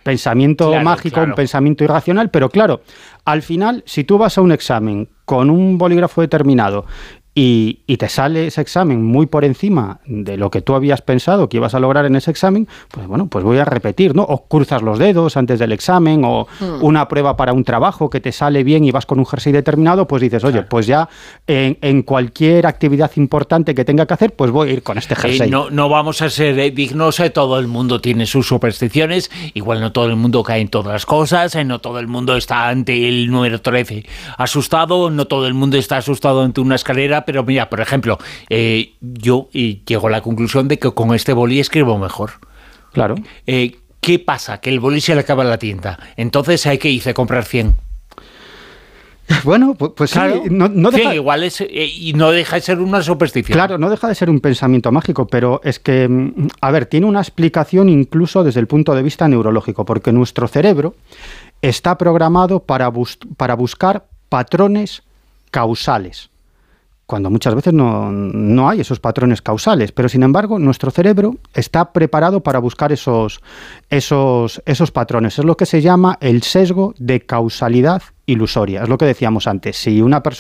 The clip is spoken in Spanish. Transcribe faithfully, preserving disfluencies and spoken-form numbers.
pensamiento claro, mágico, claro. un pensamiento irracional, pero claro, al final, si tú vas a un examen con un bolígrafo determinado y, y te sale ese examen muy por encima de lo que tú habías pensado que ibas a lograr en ese examen, pues bueno, pues voy a repetir, ¿no? O cruzas los dedos antes del examen, o hmm. una prueba para un trabajo que te sale bien y vas con un jersey determinado, pues dices, oye, claro. pues ya en, en cualquier actividad importante que tenga que hacer, pues voy a ir con este jersey. Eh, no, no vamos a ser eh, dignos, eh, todo el mundo tiene sus supersticiones, igual no todo el mundo cae en todas las cosas, eh, no todo el mundo está ante el número trece asustado, no todo el mundo está asustado ante una escalera, pero mira, por ejemplo, eh, yo eh, llego a la conclusión de que con este boli escribo mejor. Claro. Eh, ¿Qué pasa? Que el boli se le acaba en la tienda. Entonces, ¿hay que hice comprar cien? Bueno, pues, pues claro, sí, no, no deja... cien igual es, eh, y no deja de ser una superstición. Claro, no deja de ser un pensamiento mágico, pero es que, a ver, tiene una explicación incluso desde el punto de vista neurológico, porque nuestro cerebro está programado para, bus- para buscar patrones causales, cuando muchas veces no, no hay esos patrones causales, pero sin embargo nuestro cerebro está preparado para buscar esos, esos, esos patrones. Es lo que se llama el sesgo de causalidad ilusoria. Es lo que decíamos antes. Si una persona